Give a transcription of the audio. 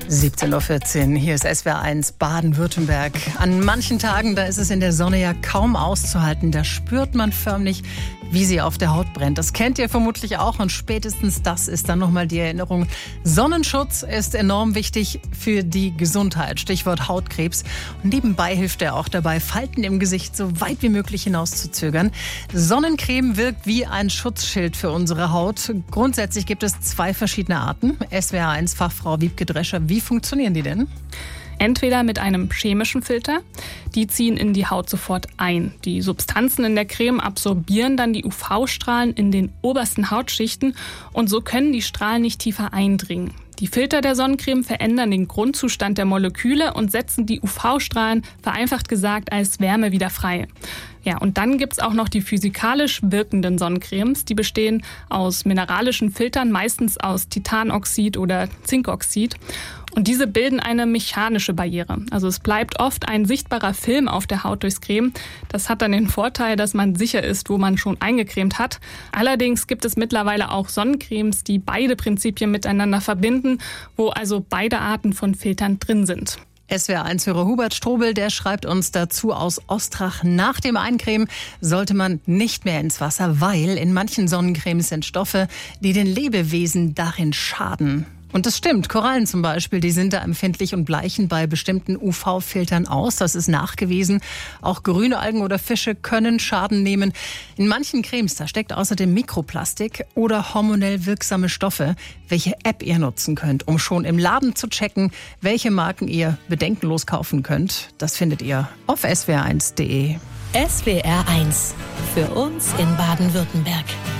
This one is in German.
17:14 Uhr, hier ist SWR1 Baden-Württemberg. An manchen Tagen, da ist es in der Sonne ja kaum auszuhalten. Da spürt man förmlich, wie sie auf der Haut brennt. Das kennt ihr vermutlich auch und spätestens das ist dann nochmal die Erinnerung. Sonnenschutz ist enorm wichtig für die Gesundheit. Stichwort Hautkrebs. Und nebenbei hilft er auch dabei, Falten im Gesicht so weit wie möglich hinauszuzögern. Sonnencreme wirkt wie ein Schutzschild für unsere Haut. Grundsätzlich gibt es 2 verschiedene Arten. SWR1-Fachfrau Wiebke Drescher, wie funktionieren die denn? Entweder mit einem chemischen Filter, die ziehen in die Haut sofort ein. Die Substanzen in der Creme absorbieren dann die UV-Strahlen in den obersten Hautschichten und so können die Strahlen nicht tiefer eindringen. Die Filter der Sonnencreme verändern den Grundzustand der Moleküle und setzen die UV-Strahlen, vereinfacht gesagt, als Wärme wieder frei. Ja, und dann gibt's auch noch die physikalisch wirkenden Sonnencremes. Die bestehen aus mineralischen Filtern, meistens aus Titanoxid oder Zinkoxid. Und diese bilden eine mechanische Barriere. Also es bleibt oft ein sichtbarer Film auf der Haut durchs Creme. Das hat dann den Vorteil, dass man sicher ist, wo man schon eingecremt hat. Allerdings gibt es mittlerweile auch Sonnencremes, die beide Prinzipien miteinander verbinden, wo also beide Arten von Filtern drin sind. SWR1-Hörer Hubert Strobel, der schreibt uns dazu aus Ostrach: Nach dem Eincremen sollte man nicht mehr ins Wasser, weil in manchen Sonnencremes sind Stoffe, die den Lebewesen darin schaden. Und das stimmt. Korallen zum Beispiel, die sind da empfindlich und bleichen bei bestimmten UV-Filtern aus. Das ist nachgewiesen. Auch grüne Algen oder Fische können Schaden nehmen. In manchen Cremes, da steckt außerdem Mikroplastik oder hormonell wirksame Stoffe. Welche App ihr nutzen könnt, um schon im Laden zu checken, welche Marken ihr bedenkenlos kaufen könnt, das findet ihr auf swr1.de. SWR1 für uns in Baden-Württemberg.